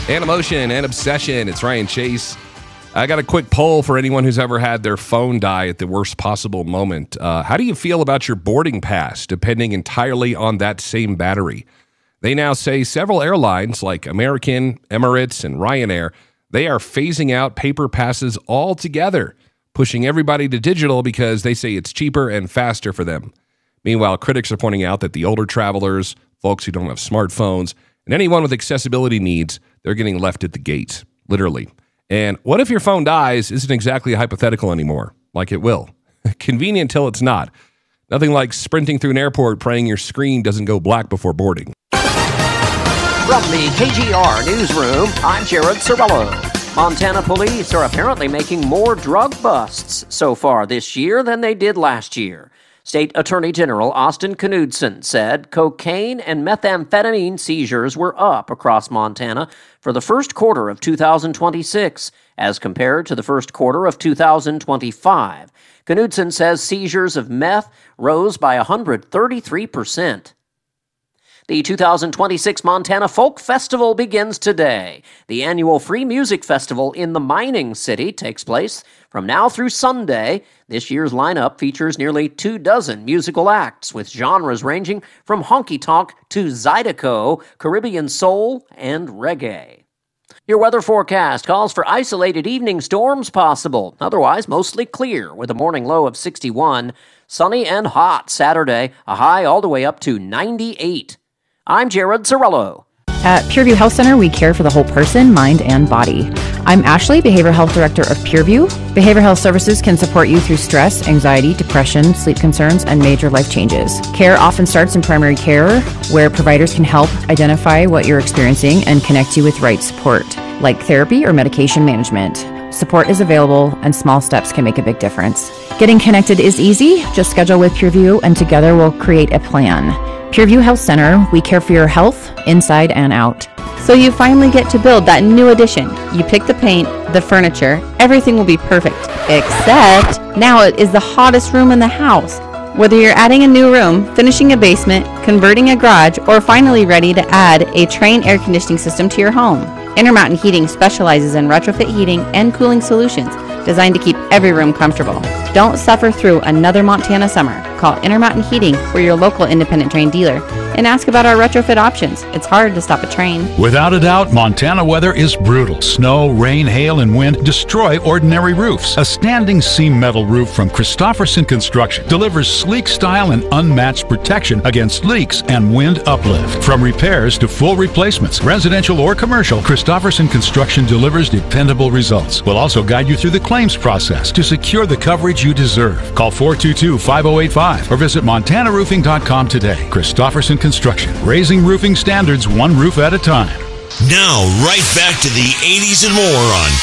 and emotion and obsession. It's Ryan Chase. I got a quick poll for anyone who's ever had their phone die at the worst possible moment. How do you feel about your boarding pass, depending entirely on that same battery? They now say several airlines like American, Emirates, and Ryanair, they are phasing out paper passes altogether, pushing everybody to digital because they say it's cheaper and faster for them. Meanwhile, critics are pointing out that the older travelers, folks who don't have smartphones, and anyone with accessibility needs, they're getting left at the gate, literally. And what if your phone dies isn't exactly hypothetical anymore, like it will. Convenient till it's not. Nothing like sprinting through an airport praying your screen doesn't go black before boarding. From the KGR Newsroom, I'm Jared Sorello. Montana police are apparently making more drug busts so far this year than they did last year. State Attorney General Austin Knudsen said cocaine and methamphetamine seizures were up across Montana for the first quarter of 2026 as compared to the first quarter of 2025. Knudsen says seizures of meth rose by 133%. The 2026 Montana Folk Festival begins today. The annual free music festival in the mining city takes place from now through Sunday. This year's lineup features nearly 24 musical acts with genres ranging from honky-tonk to zydeco, Caribbean soul, and reggae. Your weather forecast calls for isolated evening storms possible, otherwise mostly clear with a morning low of 61. Sunny and hot Saturday, a high all the way up to 98. I'm Jared Sorello. At Pureview Health Center, we care for the whole person, mind, and body. I'm Ashley, Behavioral Health Director of Pureview. Behavioral health services can support you through stress, anxiety, depression, sleep concerns, and major life changes. Care often starts in primary care, where providers can help identify what you're experiencing and connect you with right support, like therapy or medication management. Support is available, and small steps can make a big difference. Getting connected is easy. Just schedule with Pureview, and together we'll create a plan. Pureview Health Center, we care for your health, inside and out. So you finally get to build that new addition. You pick the paint, the furniture, everything will be perfect. Except, now it is the hottest room in the house. Whether you're adding a new room, finishing a basement, converting a garage, or finally ready to add a Trane air conditioning system to your home, Intermountain Heating specializes in retrofit heating and cooling solutions designed to keep every room comfortable. Don't suffer through another Montana summer. Call Intermountain Heating, we're your local independent Trane dealer, and ask about our retrofit options. It's hard to stop a Trane. Without a doubt, Montana weather is brutal. Snow, rain, hail, and wind destroy ordinary roofs. A standing seam metal roof from Christofferson Construction delivers sleek style and unmatched protection against leaks and wind uplift. From repairs to full replacements, residential or commercial, Christofferson Construction delivers dependable results. We'll also guide you through the claims process to secure the coverage you deserve. Call 422-5085 or visit montanaroofing.com today. Christofferson Construction, raising roofing standards one roof at a time. Now, right back to the 80s and more on